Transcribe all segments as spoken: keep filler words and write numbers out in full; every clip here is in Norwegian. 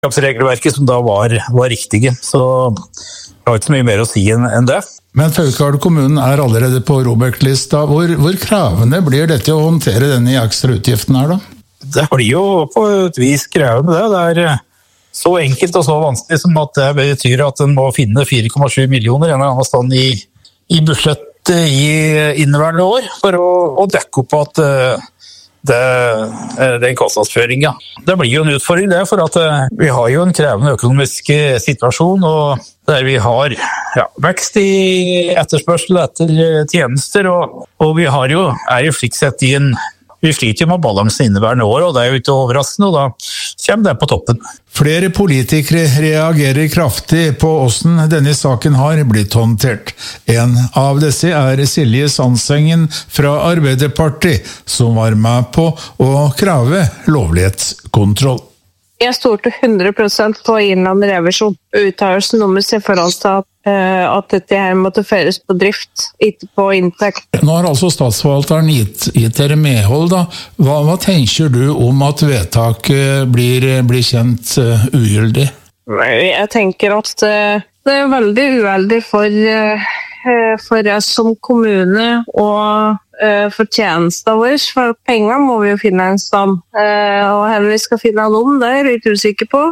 regelverket som da var, var riktige, så det har ikke så mye mer å si enn, enn det. Men Fauske kommunen er allerede på ROBEK-lista. Hvor, hvor krevende blir dette å håndtere denne ekstra utgiften her da? Det blir jo på et vis krevende det. Det er så enkelt og så vanskelig som at det betyr at en må finne fire komma sju millioner en eller annen stand i, i budsjettet i inneværende år for å, å dekke opp at det, den kostnadsføringen. Det blir jo en utfordring det, for at vi har jo en krevende økonomisk situasjon, og der vi har ja, vekst i etterspørsel etter tjenester, og, og vi har jo, er jo slik sett i en Vi sliter jo med balansen inneværende år, og det er jo ikke overraskende, og da kommer det på toppen. Flere politikere reagerer kraftig på hvordan denne saken har blitt håndtert. En av disse er Silje Sandsengen fra Arbeiderpartiet, som var med på å kreve lovlighetskontroll. Jeg stolte hundre prosent på Innland revisjon. Uttalelsen om i forhold til at, uh, at dette her måtte føres på drift, ikke på inntekt. Nå har altså statsforvalteren gitt, gitt dere medhold da. Hva, hva tenker du om at vedtaket blir, blir kjent uh, ugyldig? Jeg tenker at uh, det er veldig uheldig for, uh, for oss som kommune og for tjenester våre, for penger må vi jo finne en sted. Og hvor vi skal finne noen, det er jeg litt usikker på.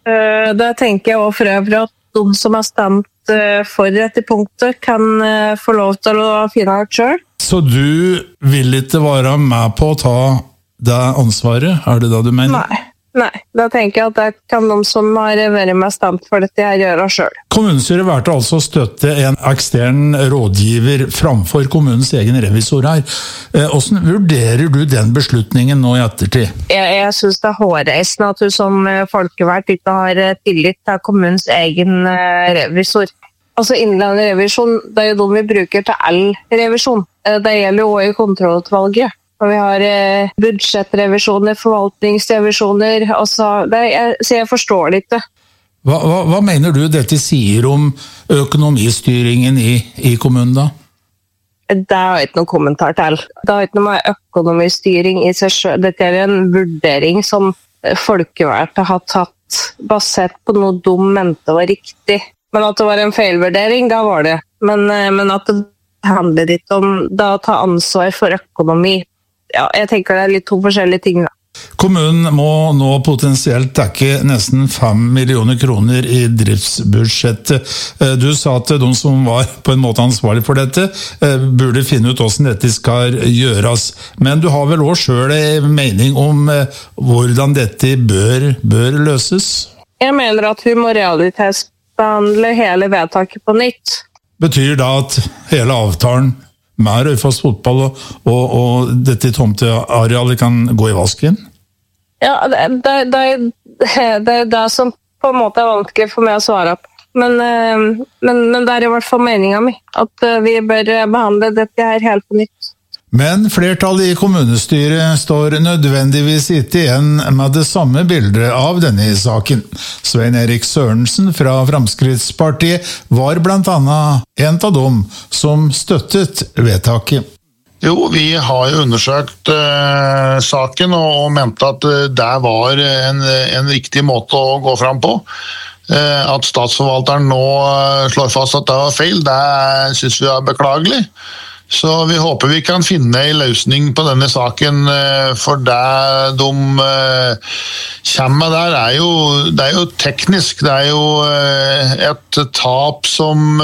Da tenker jeg også for øvrig at de som har stemt for dette punktet kan få lov til å finne ut selv. Så du vil ikke være med på å ta det ansvaret? Er det da du mener? Nei. Nei, da tenker jeg at det kan de som har vært med stemt for dette her gjøre selv. Kommunestyret valgte altså å støtte en ekstern rådgiver framfor kommunens egen revisor her. Hvordan vurderer du den beslutningen nå i ettertid? Jeg, jeg synes det er hårreisende at du som folkevalgt ikke har tillit til kommunens egen revisor. Altså Innland revisjon, det er jo de vi bruker til all revisjon. Det gjelder jo også i kontrollutvalget. Og vi har eh, budsjettrevisjoner, forvaltningsrevisjoner, altså, det, jeg, så jeg forstår det ikke. Hva, hva, hva mener du dette sier om økonomistyringen i, i kommunen da? Det har jeg ikke noen kommentar til. Det har ikke noe med økonomistyring i seg selv. Dette er en vurdering som folkevalgte har tatt basert på noe de mente var riktig. Men at det var en feilvurdering, da var det. Men, men at det handler ikke om da å ta ansvar for økonomi. Ja, jeg tenker det er litt to forskjellige ting da. Kommunen må nå potensielt dekke nesten fem millioner kroner i driftsbudsjettet. Du sa at de som var på en måte ansvarlig for dette burde finne ut hvordan dette skal gjøres. Men du har vel også selv en mening om hvordan dette bør, bør løses? Jeg mener at vi må realitetsbehandle hele vedtaket på nytt. Betyr det at hele avtalen med Raufoss fotball og, og, og dette tomtearealet kan gå i vasken? Ja, det, det, det, det er det som på en måte er vanskelig for meg å svare på. Men, men, men det er i hvert fall meningen min, at vi bør behandle dette her helt på nytt. Men flertallet i kommunestyret står nødvendigvis ikke igjen med det samme bildet av denne saken. Svein Erik Sørensen fra Fremskrittspartiet var blant annet en av dem som støttet vedtaket. Jo, vi har jo undersøkt uh, saken og mente at uh, det var en, en riktig måte å gå fram på. Uh, at statsforvalteren nå uh, slår fast at det var feil, det synes vi er beklagelig. Så vi håper vi kan finne en løsning på denne saken, for det de kommer med der er jo, det er jo teknisk, det er jo et tap som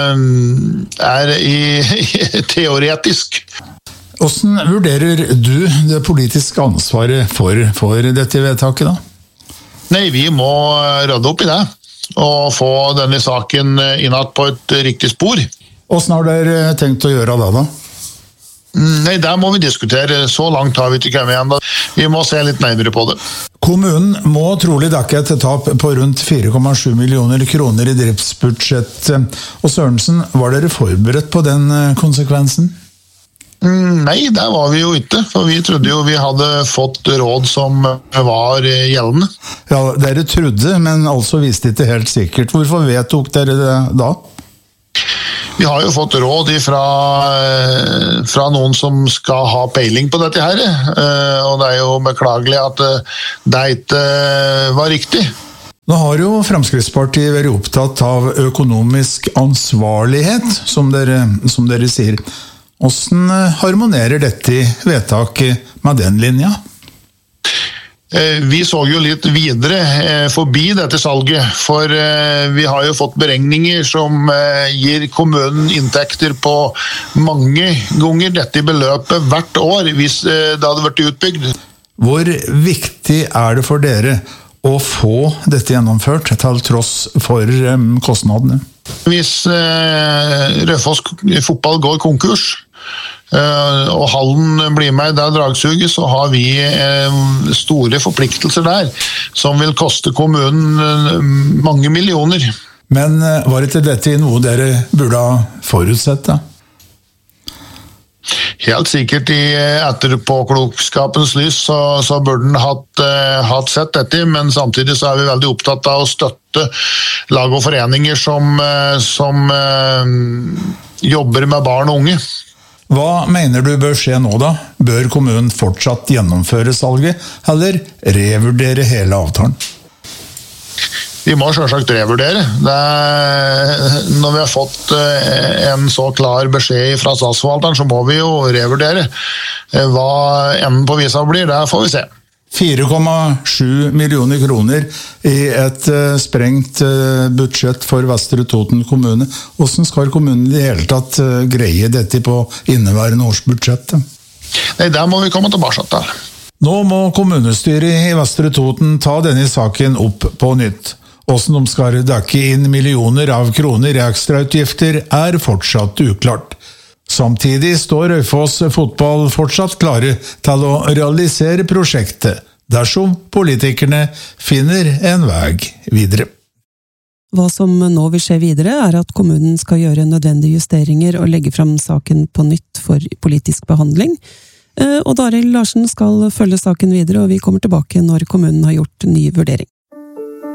er i, teoretisk. Hvordan vurderer du det politiske ansvaret for, for dette vedtaket da? Nei, vi må rydde opp i det, og få denne saken innad på et riktig spor. Hvordan har dere tenkt å gjøre det da? Nei, der må vi diskutere. Så langt har vi ikke kommet igjen. Vi må se litt nærmere på det. Kommunen må trolig dekke et tap på rundt fire komma sju millioner kroner i driftsbudsjett. Og Sørensen, var dere forberedt på den konsekvensen? Nei, der var vi jo ikke, for vi trodde jo vi hadde fått råd som var gjeldende. Ja, dere trodde, men altså visste ikke helt sikkert. Hvorfor vedtok dere det da? Vi har jo fått råd fra, fra noen som skal ha peiling på dette her, og det er jo beklagelig at det ikke var riktig. Nå har jo Fremskrittspartiet vært opptatt av økonomisk ansvarlighet, som dere, som dere sier. Hvordan harmonerer dette vedtaket med den linja? Vi så jo litt videre forbi dette salget, for vi har jo fått beregninger som gir kommunen inntekter på mange ganger dette beløpet hvert år, hvis det hadde vært utbygd. Hvor viktig er det for dere å få dette gjennomført til tross for um, kostnadene? Hvis uh, Raufoss fotball går konkurs, uh, og Hallen blir med i det dragsuget, så har vi uh, store forpliktelser der, som vil koste kommunen uh, mange millioner. Men uh, var ikke dette noe dere burde ha forutsett da? Helt sikkert i etterpåklokskapens lys så, så burde den hatt, uh, hatt sett dette, men samtidig så er vi veldig opptatt av å støtte lag og foreninger som, uh, som uh, jobber med barn og unge. Hva mener du bør skje nå da? Bør kommunen fortsatt gjennomføre salget, eller revurdere hele avtalen? Vi må selvsagt revurdere. Det er, når vi har fått en så klar beskjed fra statsforvalteren, så må vi jo revurdere. Hva enden på visa blir, det får vi se. fire komma sju millioner kroner i et sprengt budsjett for Vestre Toten kommune. Hvordan skal kommunen i det hele tatt greie dette på inneværende årsbudsjett? Nei, det må vi komme tilbake til. Nå må kommunestyret i Vestre Toten ta denne saken opp på nytt. Hvordan de skal dekke inn millioner av kroner i ekstrautgifter er fortsatt uklart. Samtidig står Raufoss fotball fortsatt klare til å realisere prosjektet, dersom politikerne finner en vei videre. Hva som nå vil skje videre er at kommunen skal gjøre nødvendige justeringer og legge fram saken på nytt for politisk behandling. Og Daril Larsen skal følge saken videre, og vi kommer tilbake når kommunen har gjort ny vurdering.